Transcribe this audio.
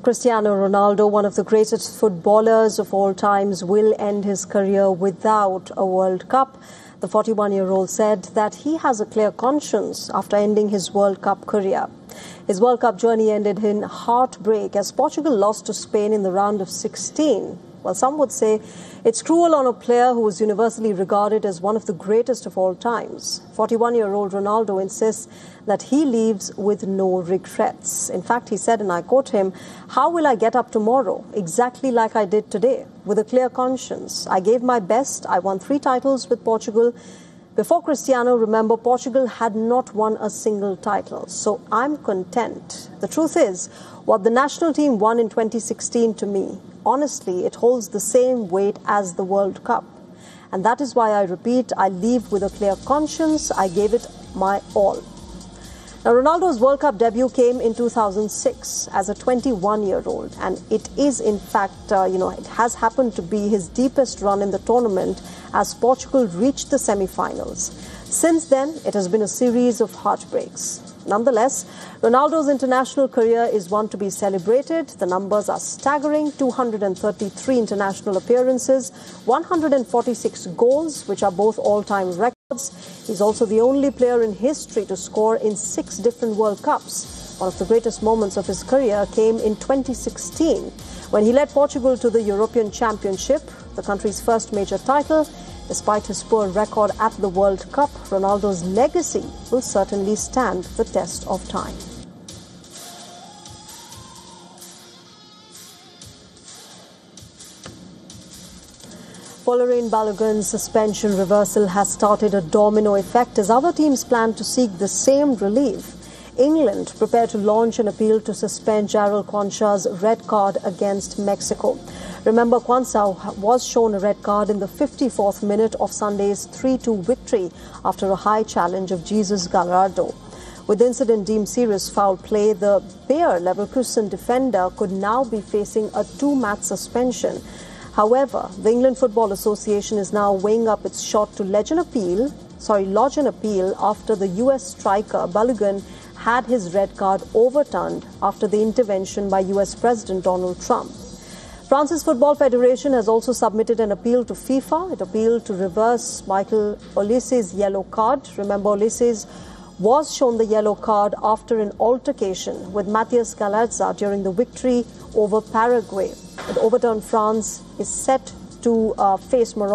Cristiano Ronaldo, one of the greatest footballers of all times, will end his career without a World Cup. The 41-year-old said that he has a clear conscience after ending his World Cup career. His World Cup journey ended in heartbreak as Portugal lost to Spain in the round of 16. Well, some would say it's cruel on a player who is universally regarded as one of the greatest of all times. 41-year-old Ronaldo insists that he leaves with no regrets. In fact, he said, and I quote him, "How will I get up tomorrow? Exactly like I did today, with a clear conscience. I gave my best. I won 3 titles with Portugal. Before Cristiano, remember, Portugal had not won a single title. So I'm content. The truth is, what the national team won in 2016 to me, honestly, it holds the same weight as the World Cup. And that is why I repeat, I leave with a clear conscience. I gave it my all." Now, Ronaldo's World Cup debut came in 2006 as a 21-year-old. And it is, in fact, it has happened to be his deepest run in the tournament as Portugal reached the semi-finals. Since then, it has been a series of heartbreaks. Nonetheless, Ronaldo's international career is one to be celebrated. The numbers are staggering: 233 international appearances, 146 goals, which are both all-time records. He's also the only player in history to score in 6 different World Cups. One of the greatest moments of his career came in 2016, when he led Portugal to the European Championship, the country's first major title. Despite his poor record at the World Cup, Ronaldo's legacy will certainly stand the test of time. Folarin Balogun's suspension reversal has started a domino effect as other teams plan to seek the same relief. England prepared to launch an appeal to suspend Jarell Quansah's red card against Mexico. Remember, Quansah was shown a red card in the 54th minute of Sunday's 3-2 victory after a high challenge of Jesus Gallardo. With the incident deemed serious foul play, the Bayer Leverkusen defender could now be facing a 2-match suspension. However, the England Football Association is now weighing up its shot to lodge an appeal after the US striker Balogun had his red card overturned after the intervention by US President Donald Trump. France's Football Federation has also submitted an appeal to FIFA. It appealed to reverse Michael Olisse's yellow card. Remember, Olise was shown the yellow card after an altercation with Matthias Galarza during the victory over Paraguay. The overturned France is set to face Morocco